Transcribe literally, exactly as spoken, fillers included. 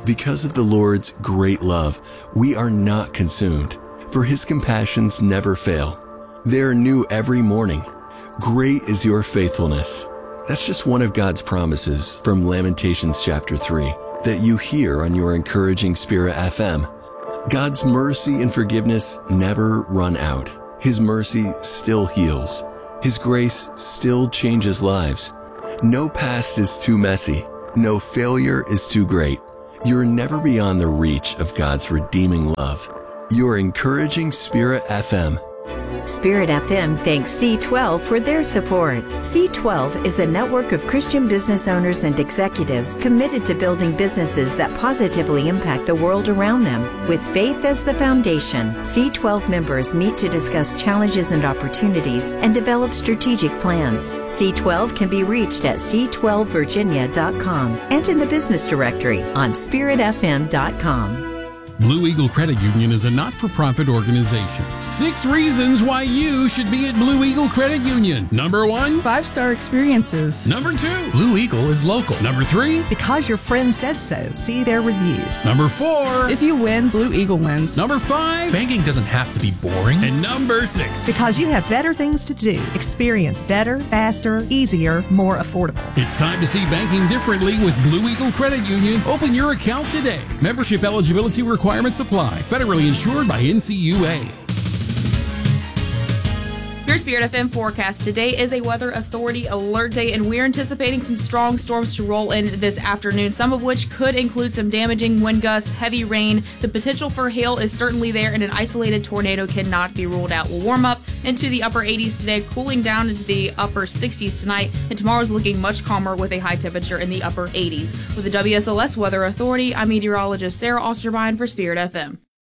Because of the Lord's great love, we are not consumed, for his compassions never fail. They are new every morning. Great is your faithfulness. That's just one of God's promises from Lamentations chapter three that you hear on your encouraging Spirit F M. God's mercy and forgiveness never run out. His mercy still heals. His grace still changes lives. No past is too messy. No failure is too great. You're never beyond the reach of God's redeeming love. You're encouraging Spirit F M. Spirit F M thanks C twelve for their support. C twelve is a network of Christian business owners and executives committed to building businesses that positively impact the world around them. With faith as the foundation, C twelve members meet to discuss challenges and opportunities and develop strategic plans. C twelve can be reached at c twelve virginia dot com and in the business directory on spirit f m dot com. Blue Eagle Credit Union is a not-for-profit organization. Six reasons why you should be at Blue Eagle Credit Union. Number one, five-star experiences. Number two, Blue Eagle is local. Number three, because your friend said so. See their reviews. Number four, if you win, Blue Eagle wins. Number five, banking doesn't have to be boring. And number six, because you have better things to do. Experience better, faster, easier, more affordable. It's time to see banking differently with Blue Eagle Credit Union. Open your account today. Membership eligibility requirements Requirements apply. Federally insured by N C U A. Your Spirit F M forecast today is a Weather Authority alert day, and we're anticipating some strong storms to roll in this afternoon, some of which could include some damaging wind gusts, heavy rain. The potential for hail is certainly there, and an isolated tornado cannot be ruled out. We'll warm up into the upper eighties today, cooling down into the upper sixties tonight, and tomorrow's looking much calmer with a high temperature in the upper eighties. With the W S L S Weather Authority, I'm meteorologist Sarah Osterbein for Spirit F M.